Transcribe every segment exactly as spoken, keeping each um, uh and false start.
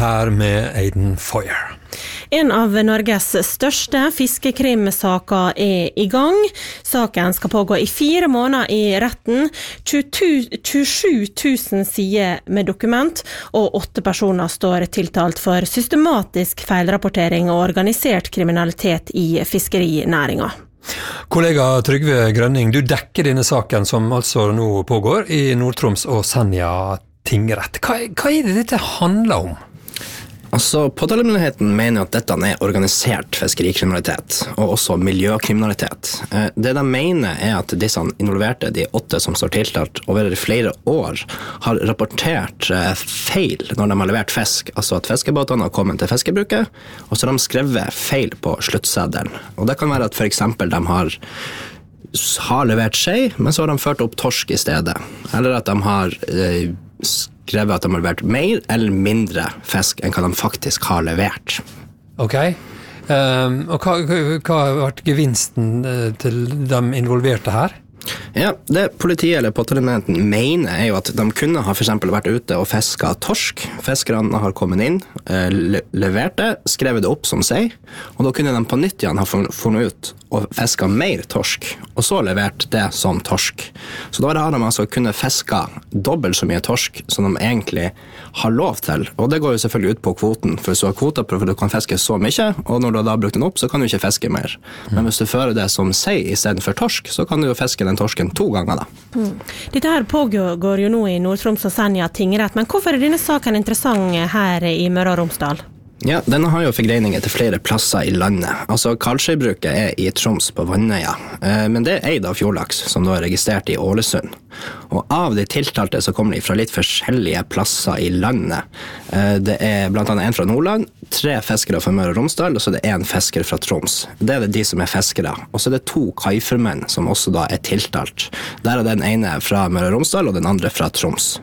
her med Aiden Foyer. En av Norges største fiskekrimsaker er i gang. Saken skal pågå i fire måneder i retten, tjuesju tusen sider med dokument, og åtte personer står tiltalt for systematisk feilrapportering og organisert kriminalitet i fiskerinæringen. Kollega Trygve Grønning, du dekker denne saken som altså nå pågår i Nord-Troms og Senja tingrett. Hva, hva er det dette handler om? Altså, påtalemyndigheten mener at dette er organisert fiskerikriminalitet, og også miljøkriminalitet. Det de mener er at disse involverte, de åtte som står tiltalt, over flere år har rapportert feil når de har levert fisk. Altså at fiskebåtene har kommet til fiskebruket, og så har de skrevet feil på sluttseddelen. Og det kan være at for eksempel de har har levert skei, men så har de ført opp torsk i stedet. Eller at de har eh, skrevet at de har levert mer eller mindre fisk enn hva de faktisk har levert. Ok. Um, og hva, hva har vært gevinsten til de involverte her? Ja, det politiet eller påtalemyndigheten mener er jo at de kunne ha for eksempel vært ute og fisket torsk. Fiskerne har kommet inn, le- levert det, skrevet det opp som seg, og da kunne de på nytt igjen ha funnet ut og fisket mer torsk, og så levert det som torsk. Så da har de altså kunnet fiske dobbelt så mye torsk som de egentlig har lov til, og det går jo selvfølgelig ut på kvoten, for så har kvota på for du kan fiske så mye, og når du da har brukt den opp, så kan du ikke fiske mer. Men hvis du fører det som seg i stedet for torsk, så kan du jo fiske den torsken to ganger da. Mm. Dette her pågår jo nå i Nord-Troms og Senja tingrett, men hvorfor er denne saken interessant her i Møre og Romsdal? Ja, denne har jo forgreininger til flere plasser i landet. Altså, Karlsøybruket er i Troms på Vannøya, eh, men det er eid av Fjordlaks, som da er registrert i Ålesund. Og av de tiltalte så kommer de fra litt forskjellige plasser i landet. Eh, det er blant annet en fra Nordland, tre fiskere fra Møre og Romsdal, og så er det en fisker fra Troms. Det er det de som er fiskere. Og så er det to kaiformenn som også da er tiltalt. Der er den ene fra Møre og Romsdal, og den andre fra Troms.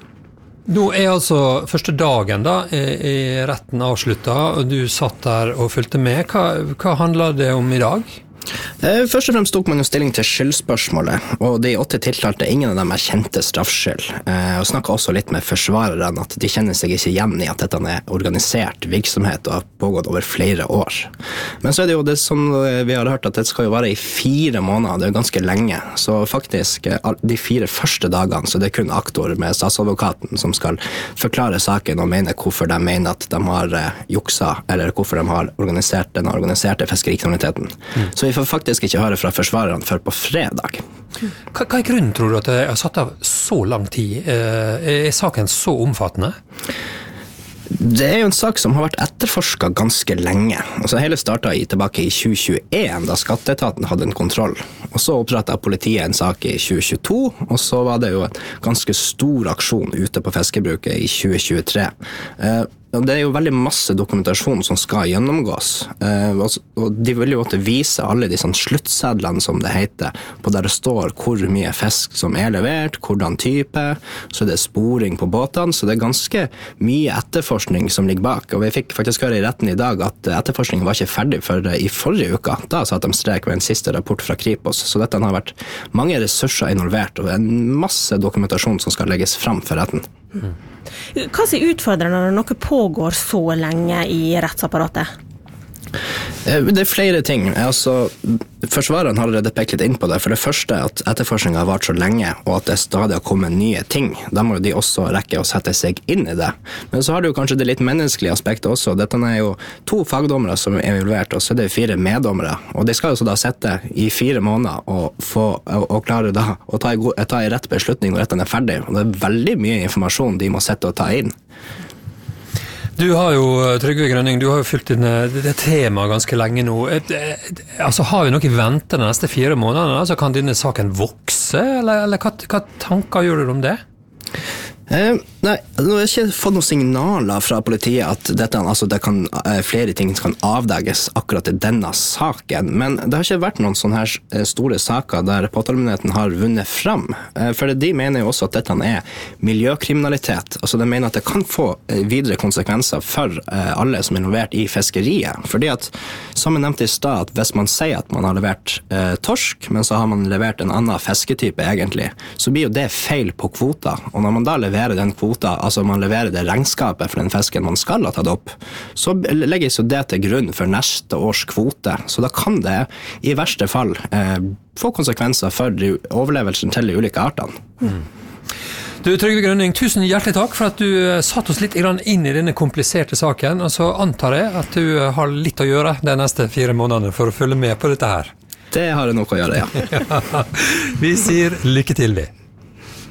Nå er altså første dagen da i retten avsluttet, og du satt der og fulgte med. Hva, hva handler det om i dag? Først og fremst tok man jo stilling til skyldspørsmålet, og de åtte tiltalte, ingen av dem er kjente straffskyld. Og snakket også litt med forsvareren at de kjenner seg ikke igjen i at dette er organisert virksomhet og har pågått over flere år. Men så er det jo det som vi har hørt, at det skal jo være i fire måneder, det er ganske lenge. Så faktisk de fire første dagene så det er kun aktor med statsadvokaten som skal forklare saken og mene hvorfor de mener at de har juksa, eller hvorfor de har organisert den organiserte fiskerikriminaliteten. Mm. Så vi får faktisk ikke høre fra forsvareren før på fredag. Hva, hva er grunnen, tror du, at det har satt av så lang tid? Er saken så omfattende? Det er jo en sak som har vært etterforsket ganske lenge. Altså, hele startet i, tilbake i tjue tjueen, da Skatteetaten hadde en kontroll. Og så opprettet politiet en sak i tjue tjueto, og så var det jo en ganske stor aksjon ute på fiskebruket i tjue tjuetre. Eh, Det er jo veldig masse dokumentasjon som skal gjennomgås, og de vil jo måtte vise alle de sånn sluttsedlene som det heter, på der det står hvor mye fisk som er levert, hvordan type, så det er sporing på båtene, så det er ganske mye etterforskning som ligger bak. Og vi fikk faktisk høre i retten i dag at etterforskningen var ikke ferdig før i forrige uka. Da satt de strek ved en siste rapport fra Kripos, så dette har vært mange ressurser involvert, og en masse dokumentasjon som skal legges fram for retten. Mm. Hva er utfordrende når noe pågår så lenge i rettsapparatet? Det er flere ting. Altså, forsvareren har allerede pekt litt inn på det. For det første at etterforskningen har vært så lenge, og at det stadig har kommet nye ting. Da må de også rekke å sette seg inn i det. Men så har du jo kanskje det litt menneskelige aspektet også. Dette er jo to fagdommere som er involvert, og så er det fire meddommere. Og de skal jo så da sette i fire måneder og, få, og, og klare da å ta i, ta i rett beslutning når retten er ferdig. Og det er veldig mye informasjon de må sette og ta inn. Du har jo, Trygve Grønning, du har jo fulgt inn det temaet ganske lenge nå. Altså, har vi noe i vente de neste fire månedene? Altså, kan denne saken vokse, eller, eller hva, hva tanker gjør du om det? Eh, nei, nå har jeg ikke fått noen signaler fra politiet at dette, altså det kan, eh, flere ting kan avdeges akkurat i denne saken, men det har ikke vært noen sånne her store saker der påtalemyndigheten har vunnet fram, eh, for de mener jo også at dette er miljøkriminalitet, altså de mener at det kan få eh, videre konsekvenser for eh, alle som er involvert i fiskeriet, fordi at, som jeg nevnte i stad, at hvis man sier at man har levert eh, torsk, men så har man levert en annen fisketype egentlig, så blir jo det feil på kvota, og når man da leverer den kvoten kvoter, altså man leverer det regnskapet for den fisken man skal ha tatt opp, så legges jo det til grunn for neste års kvote. Så da kan det i verste fall eh, få konsekvenser for overlevelsen til de ulike artene. Mm. Du, Trygve Grønning, tusen hjertelig takk for at du satt oss litt inn i denne kompliserte saken, og så antar jeg at du har litt å gjøre de neste fire månedene for å følge med på dette her. Det har jeg nok å gjøre, ja. Ja. Vi sier lykke til, vi.